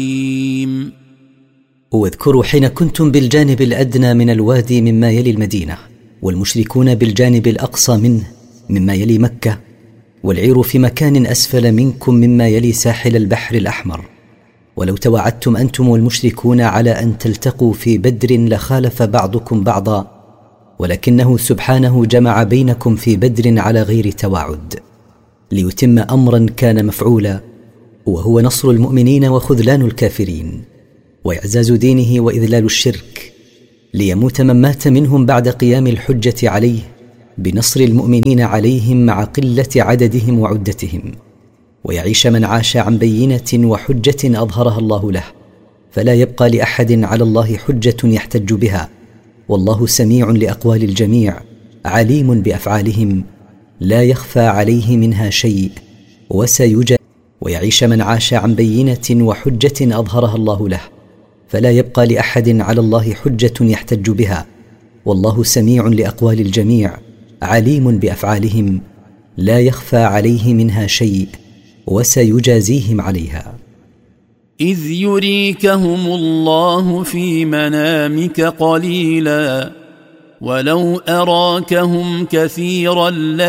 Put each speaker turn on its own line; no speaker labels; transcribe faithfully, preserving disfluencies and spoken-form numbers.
واذكروا حين كنتم بالجانب الأدنى من الوادي مما يلي المدينة، والمشركون بالجانب الأقصى منه مما يلي مكة، والعير في مكان أسفل منكم مما يلي ساحل البحر الأحمر. ولو توعدتم أنتم والمشركون على أن تلتقوا في بدر لخالف بعضكم بعضا، ولكنه سبحانه جمع بينكم في بدر على غير توعد، ليتم أمرا كان مفعولا، وهو نصر المؤمنين وخذلان الكافرين، وإعزاز دينه وإذلال الشرك، ليموت من مات منهم بعد قيام الحجة عليه بنصر المؤمنين عليهم مع قلة عددهم وعدتهم، ويعيش من عاش عن بينة وحجة أظهرها الله له، فلا يبقى لأحد على الله حجة يحتج بها، والله سميع لأقوال الجميع عليم بأفعالهم، لا يخفى عليه منها شيء وسيجازي. ويعيش من عاش عن بينة وحجة أظهرها الله له، فلا يبقى لأحد على الله حجة يحتج بها، والله سميع لأقوال الجميع عليم بأفعالهم، لا يخفى عليه منها شيء وسيجازيهم عليها.
إذ يريكهم الله في منامك قليلا ولو أراكهم كثيرا